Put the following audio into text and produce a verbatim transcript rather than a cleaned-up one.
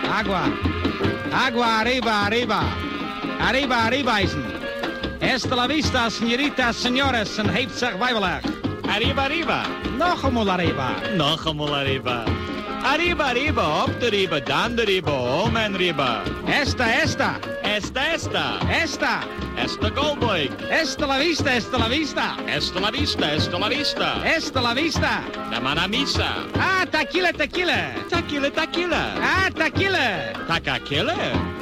Agua. Agua, arriba, arriba. Arriba, arriba is het. Hasta la vista, señoritas, señores, en heeft zich wijwelig. Arriba, arriba. Nog eenmaal arriba. Nog eenmaal arriba. Arriba, arriba, op de riba, dan de riba, om en riba. Esta, esta. Esta, esta. Esta. Esta Goldboy. Esta la vista, esta la vista. Esta la vista, esta la vista. Esta la vista. La manamisa. Ah, tequila, tequila. Tequila, tequila. Ah, tequila. Takakille.